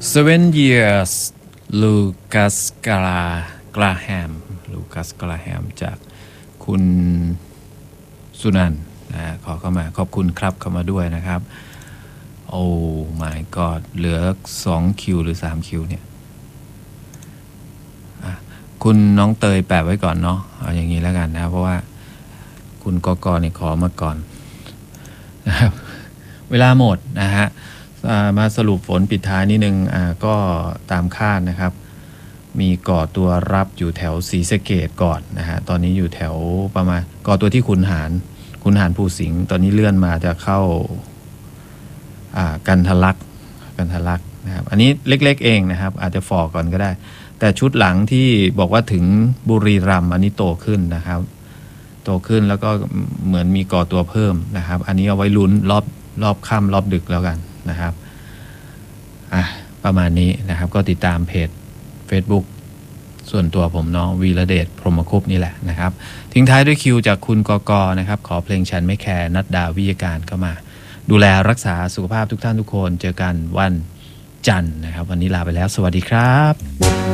Seven Years ลูคัสกราแฮมจากคุณสุนันท์ขอเข้ามาขอบคุณครับเข้ามาด้วยนะครับโอ้ my god เหลือ2คิวหรือ3คิวเนี่ยคุณน้องเตยแปะไว้ก่อนเนาะเอาอย่างนี้แล้วกันนะเพราะว่าคุณกกเนี่ยขอมาก่อนนะครับเวลาหมดนะฮะมาสรุปฝนปิดท้ายนิดนึงก็ตามคาดนะครับมีก่อตัวรับอยู่แถวศรีสะเกษก่อนนะฮะตอนนี้อยู่แถวประมาณก่อตัวที่ขุนหารภูสิงห์ตอนนี้เลื่อนมาจะเข้ากันทะลักนะครับอันนี้เล็กๆเองนะครับอาจจะฝ่อก่อนก็ได้แต่ชุดหลังที่บอกว่าถึงบุรีรัมย์อันนี้โตขึ้นนะครับโตขึ้นแล้วก็เหมือนมีก่อตัวเพิ่มนะครับอันนี้เอาไว้ลุ้นรอบค่ำรอบดึกแล้วกันนะครับประมาณนี้นะครับก็ติดตามเพจ Facebook ส่วนตัวผมน้องวีระเดชพรหมคุปต์นี่แหละนะครับทิ้งท้ายด้วยคิวจากคุณกกนะครับขอเพลงฉันไม่แคร์นัดดาวิยการเข้ามาดูแลรักษาสุขภาพทุกท่านทุกคนเจอกันวันจันทร์นะครับวันนี้ลาไปแล้วสวัสดีครับ